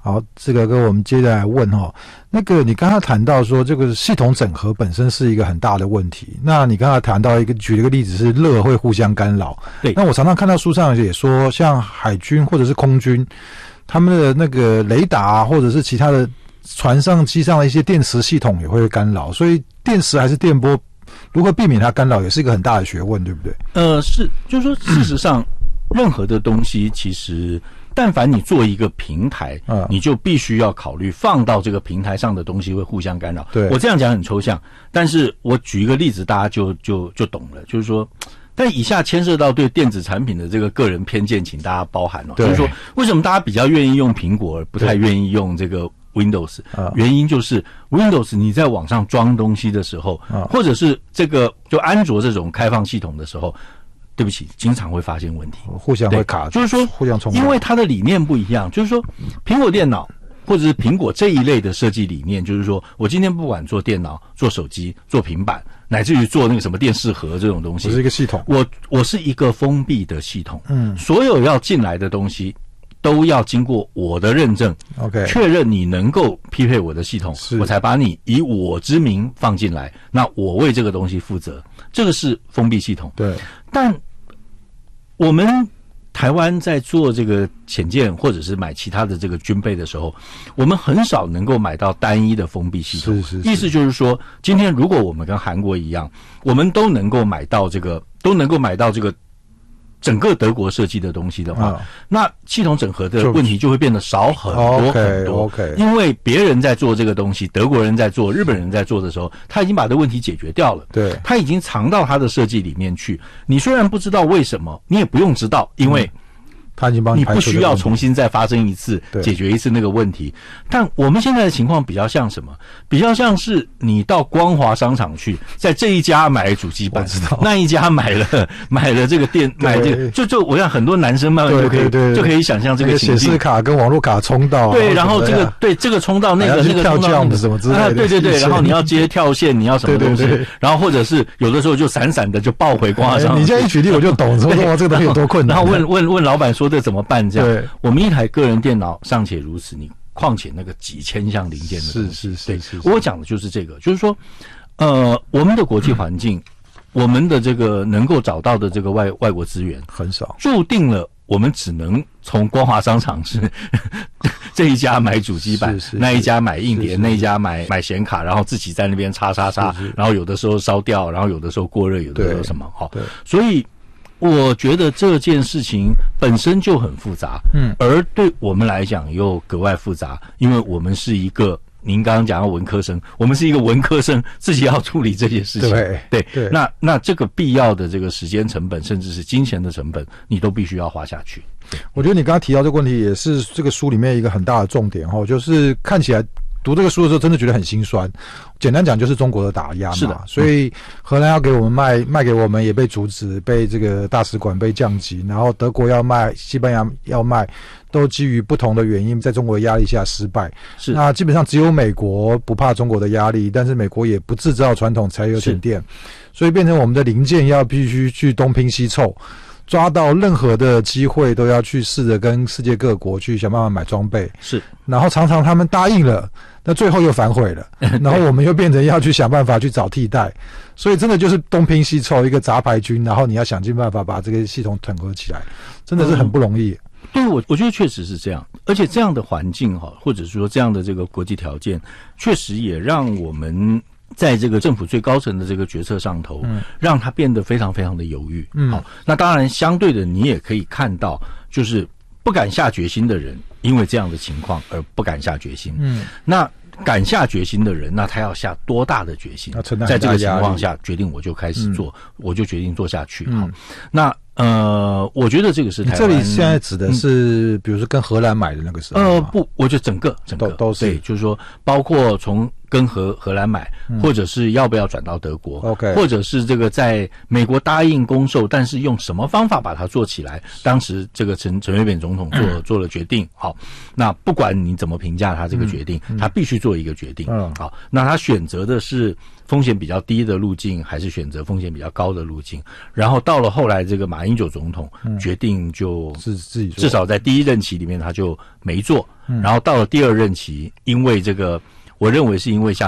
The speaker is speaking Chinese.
好，这个跟我们接着来问那个你刚才谈到说这个系统整合本身是一个很大的问题，那你刚才谈到举了一个例子是热会互相干扰， 对， 那我常常看到书上也说像海军或者是空军他们的那个雷达或者是其他的船上机上的一些电磁系统也会干扰，所以电磁还是电波如何避免它干扰也是一个很大的学问，对不对？ 是，就是说事实上任何的东西其实但凡你做一个平台，你就必须要考虑放到这个平台上的东西会互相干扰。 对， 我这样讲很抽象，但是我举一个例子，大家就懂了。就是说，但以下牵涉到对电子产品的这个个人偏见，请大家包涵就是说，为什么大家比较愿意用苹果，而不太愿意用这个 Windows？原因就是 Windows 你在网上装东西的时候，或者是这个就安卓这种开放系统的时候。对不起，经常会发现问题， 互相会卡， 就是说互相冲突， 因为它的理念不一样。就是说，苹果电脑或者是苹果这一类的设计理念，就是说我今天不管做电脑、做手机、做平板，乃至于做那个什么电视盒这种东西， 我是一个系统， 我是一个封闭的系统，所有要进来的东西都要经过我的认证 ，OK， 确认你能够匹配我的系统，我才把你以我之名放进来，那我为这个东西负责，这个是封闭系统。 对，但我们台湾在做这个潜舰或者是买其他的这个军备的时候，我们很少能够买到单一的封闭系统。 是， 意思就是说，今天如果我们跟韩国一样，我们都能够买到这个整个德国设计的东西的话，那系统整合的问题就会变得少很多很多。因为别人在做这个东西，德国人在做，日本人在做的时候，他已经把这个问题解决掉了。 对， 他已经藏到他的设计里面去。你虽然不知道为什么，你也不用知道，因为他已经帮你不需要重新再发生一次，解决一次那个问题。但我们现在的情况比较像什么？比较像是你到光华商场去，在这一家买主机板，那一家买了这个买这个，就我想很多男生慢慢就可以想象这个情境。 显示卡跟网络卡冲到， 对，然后这个冲到那个跳 jump 什么之类的， 对，然后你要接跳线，你要什么东西，然后或者是有的时候就闪闪的就抱回光华商场。 你这样一举例我就懂，说这个东西有多困难。 然后问老板说这怎么办？这样，我们一台个人电脑尚且如此，你况且那个几千项零件的东西。是，我讲的就是这个，就是说，我们的国际环境，我们的这个能够找到的这个外国资源很少， 注定了我们只能从光华商场是这一家买主机板，那一家买硬碟，那一家买显卡，然后自己在那边插，然后有的时候烧掉，然后有的时候过热，有的时候什么所以。我觉得这件事情本身就很复杂，而对我们来讲又格外复杂，因为我们是一个您刚刚讲到文科生，我们是一个文科生，自己要处理这些事情，对，那这个必要的这个时间成本，甚至是金钱的成本，你都必须要花下去。 我觉得你刚刚提到这个问题，也是这个书里面一个很大的重点就是看起来。读这个书的时候，真的觉得很心酸。简单讲，就是中国的打压嘛。 是的， 所以荷兰要给我们卖给我们，也被阻止，被这个大使馆被降级。然后德国要卖，西班牙要卖，都基于不同的原因，在中国的压力下失败。 是， 那基本上只有美国不怕中国的压力，但是美国也不制造传统柴油潜电，所以变成我们的零件要必须去东拼西凑。抓到任何的机会都要去试着跟世界各国去想办法买装备， 是， 然后常常他们答应了，那最后又反悔了，然后我们又变成要去想办法去找替代，所以真的就是东拼西凑一个杂牌军，然后你要想尽办法把这个系统整合起来，真的是很不容易。 对，我觉得确实是这样，而且这样的环境或者说这样的这个国际条件，确实也让我们。在这个政府最高层的这个决策上头，让他变得非常非常的犹豫。好，那当然相对的，你也可以看到，就是不敢下决心的人，因为这样的情况而不敢下决心。那敢下决心的人，那他要下多大的决心？在这个情况下，决定我就开始做，我就决定做下去。好，那我觉得这个是台湾。 这里现在指的是，比如说跟荷兰买的那个时候。 不，我觉得整个都是， 对，就是说，包括从跟荷兰买，或者是要不要转到德国 OK 或者是这个在美国答应公售，但是用什么方法把它做起来，当时这个陈水扁总统做了决定。好，那不管你怎么评价他这个决定，他必须做一个决定。好，那他选择的是风险比较低的路径，还是选择风险比较高的路径？然后到了后来这个马英九总统决定就是自己做， 至少在第一任期里面他就没做，然后到了第二任期，因为这个我认为是因为下